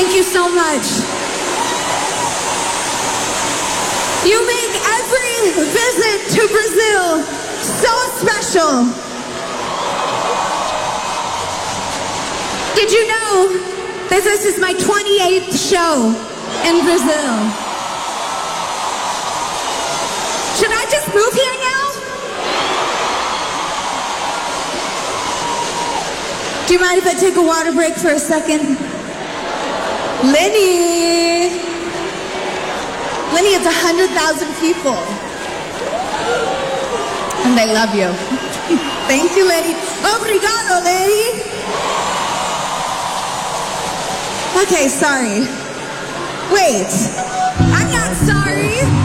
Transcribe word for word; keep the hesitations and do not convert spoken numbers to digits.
Thank you so much. You make every visit to Brazil so special. Did you know that this is my twenty-eighth show in Brazil? Should I just move here now? Do you mind if I take a water break for a second? Lenny! Lenny, it's one hundred thousand people. And they love you. Thank you, Lenny. Obrigado, Lenny. Okay, sorry. Wait, I'm not sorry.